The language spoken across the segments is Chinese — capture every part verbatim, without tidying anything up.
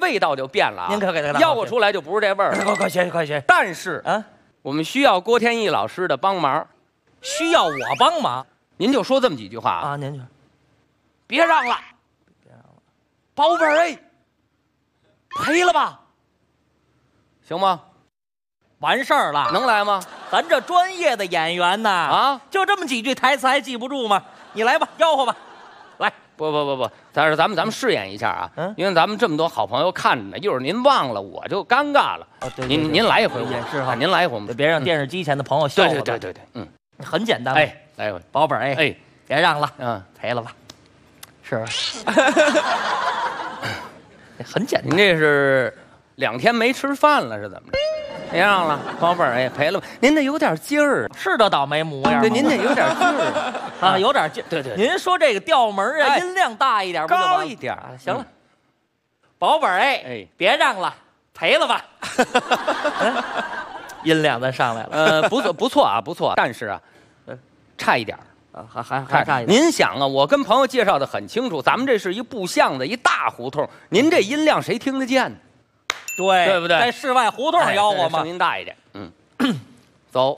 味道就变了啊。 您可给他吆喝出来就不是这味儿了。 快快学快学。 但是啊， 我们需要郭天意老师的帮忙， 需要我帮忙您就说这么几句话啊。 啊？您就别让了， 别让了， 宝贝儿哎，赔了吧，行吗？ 完事儿了。 能来吗？ 咱这专业的演员呐， 啊， 就这么几句台词还记不住吗？你来吧，吆喝吧，来。 不不不不，但是咱们咱们试演一下啊， 嗯因为咱们这么多好朋友看着呢，一会儿您忘了我就尴尬了。 哦，对， 您您来一回也是哈， 您来一回我们别让电视机前的朋友笑话。 对对对对对，嗯， 很简单。 哎，来一回， 宝贝儿，哎哎， 别让了， 嗯， 赔了吧，是吧？很简单。 您这是两天没吃饭了是怎么着？别让了，宝贝儿，哎，赔了吧，您得有点劲儿， 是这倒霉模样吗。 对，您得有点劲儿啊，有点劲。 对对对您说这个调门啊， 哎音量大一点，不就完了高一点啊行了，宝贝儿，哎哎， 别让了，赔了吧。嗯音量咱上来了。 呃，不错不错啊，不错，但是啊嗯， 差一点儿。 啊，还还还差一点。 您想啊，我跟朋友介绍的很清楚，咱们这是一不巷子，一大胡同，您这音量谁听得见呢？ 对， 对不对在室外胡同哎吆喝嘛声。音大一点，嗯，走，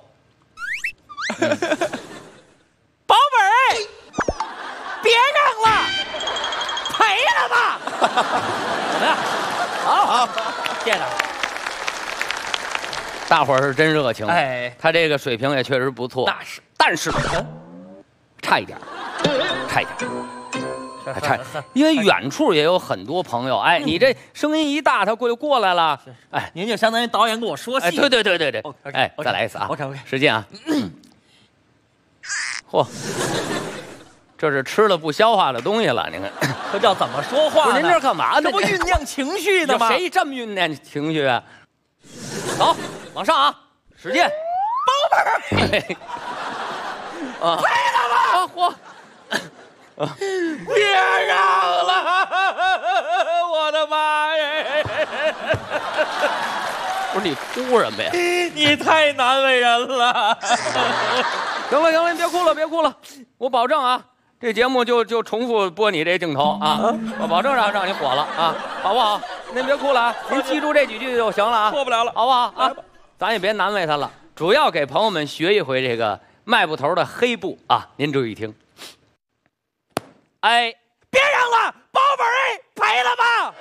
宝贝儿，哎，别让了，赔了吧。怎么样？好，好，谢谢大家。 大伙儿是真热情， 哎， 他这个水平也确实不错， 那是， 但是差一点儿，差一点儿。还差，因为远处也有很多朋友，哎，你这声音一大，他过就过来了，哎， 您就相当于导演跟我说戏。 哎，对对对对对 OK， 哎， OK， 再来一次啊 OK OK， 使劲啊，嚯，这是吃了不消化的东西了，您看， 这叫怎么说话呢？ 不是您这干嘛呢？ 这不酝酿情绪的吗？ 有谁这么酝酿情绪啊？走，往上啊，使劲， 宝贝儿， 啊， 赔了吧！ 啊，嚯！ 别让了，我的妈呀！ 不是你哭什么呀？ 你太难为人了。 行了行了，你别哭了别哭了，我保证啊，这节目就就重复播你这镜头啊，我保证让让你火了啊，好不好？您别哭了啊，您记住这几句就行了啊， 错不了了， 好不好啊？咱也别难为他了，主要给朋友们学一回这个迈步头的黑步啊，您注意听。哎， 别让了，宝贝儿，哎，赔了吧！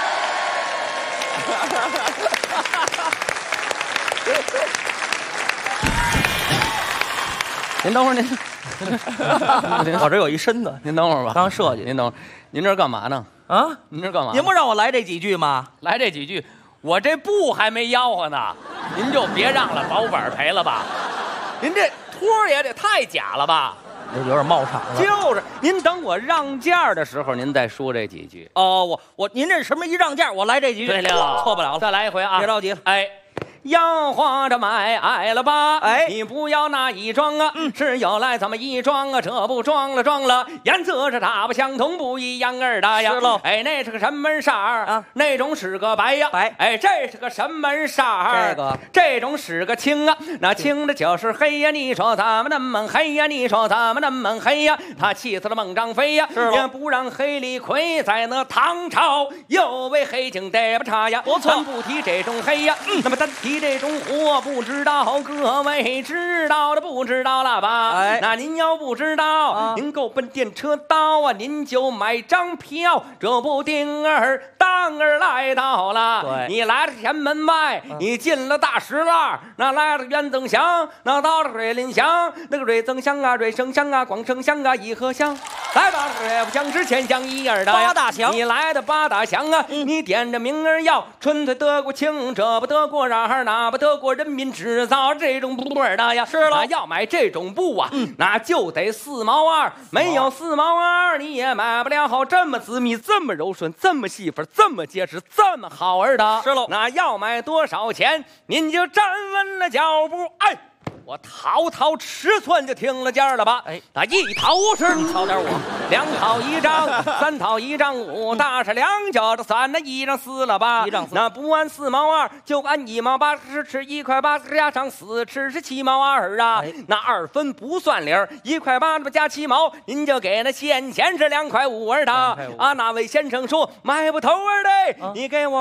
您等会儿您， 我这有一身子， 您等会儿吧， 刚设计的您等会儿，您这是干嘛呢？ 啊！ 您这干嘛？ 您不让我来这几句吗？ 来这几句，我这步还没吆喝呢，您就别让了，保本儿赔了吧。您这托儿也得太假了吧？ 有有点冒场了。 就是，您等我让价的时候，您再说这几句。 哦，我我您这什么一让价，我来这几句， 对了， 错不了了。 再来一回啊！ 别着急了， 哎。要花着买爱了吧？ 哎， 你不要那一装啊，嗯、是要来怎么一装啊？这不装了装了，颜色是大不相同，不一样儿的呀。 是喽， 哎，那是个什么色儿啊？那种是个白呀， 白。 哎，这是个什么色儿？ 这个这种是个青啊，那青的就是黑呀。你说咱们那么黑呀？你说咱们那么黑呀？他气死了孟张飞呀， 是也不让黑李逵在那唐朝又为黑警逮不差呀。 不错， 咱不提这种黑呀，嗯、那么单提这种火。我不知道，各位知道的不知道了吧？ 哎， 那您要不知道，啊、您够奔电车道啊，您就买张票，这不定儿当儿来到了。 对， 你来到前门外，啊、你进了大石栏，那来了袁增祥，那到了瑞林祥，那个瑞增祥啊，瑞生祥啊，广生祥啊，颐和祥，来到了瑞福祥之前祥一二的八大祥， 你来的八大祥啊，嗯、你点着名儿要纯粹得过情，这不得过让那不得过人。人民制造这种布儿的呀， 是了， 要买这种布啊，嗯、那就得四毛二，没有四毛二你也买不了好这么紫密、这么柔顺、这么细粉、这么结实、这么好儿的。 是喽， 那要买多少钱？您就站稳了脚步，哎。我掏掏尺寸就听了价了吧？哎，那一掏是你瞧点我，两掏一张，三掏一张五，大是两角的三那一张四了吧？ 一张四， 那不按四毛二，就按一毛八十尺，一块八加上四尺是七毛二啊。哎、那二分不算零，一块八加七毛，您就给那先前是两块五儿的啊。那位先生说买不头儿的，啊、你给我。